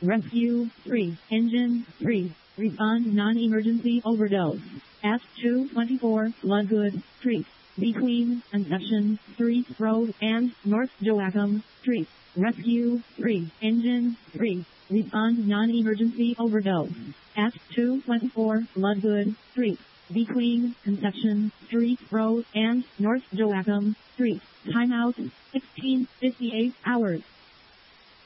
Rescue 3, Engine 3, respond non-emergency overdose. S224, Bloodgood Street, between Conception Street Road and North Joachim Street. Rescue 3, Engine 3, respond non-emergency overdose. S224, Bloodgood Street, between Conception Street Road and North Joachim Street. Timeout 16:58 hours.